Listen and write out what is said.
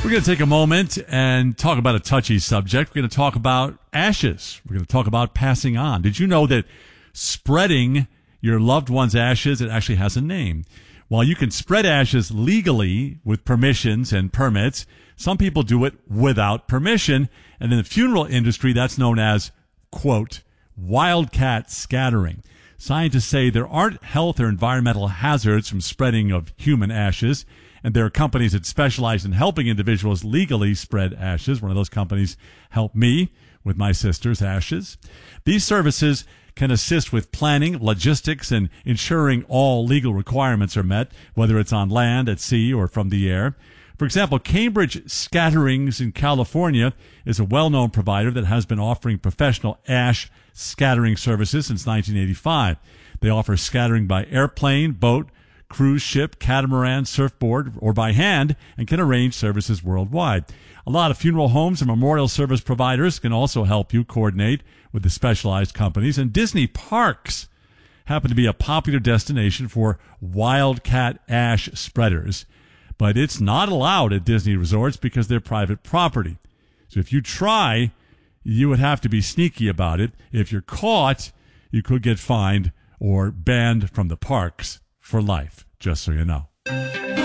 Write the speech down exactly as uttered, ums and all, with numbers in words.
We're going to take a moment and talk about a touchy subject. We're going to talk about ashes. We're going to talk about passing on. Did you know that spreading your loved one's ashes, it actually has a name? While you can spread ashes legally with permissions and permits, some people do it without permission. And in the funeral industry, that's known as, quote, wildcat scattering. Scientists say there aren't health or environmental hazards from spreading of human ashes, and there are companies that specialize in helping individuals legally spread ashes. One of those companies helped me with my sister's ashes. These services can assist with planning, logistics, and ensuring all legal requirements are met, whether it's on land, at sea, or from the air. For example, Cambridge Scatterings in California is a well-known provider that has been offering professional ash scattering services since nineteen eighty-five. They offer scattering by airplane, boat, cruise ship, catamaran, surfboard, or by hand, and can arrange services worldwide. A lot of funeral homes and memorial service providers can also help you coordinate with the specialized companies, and Disney parks happen to be a popular destination for wildcat ash spreaders. But it's not allowed at Disney resorts because they're private property. So if you try, you would have to be sneaky about it. If you're caught, you could get fined or banned from the parks for life, just so you know.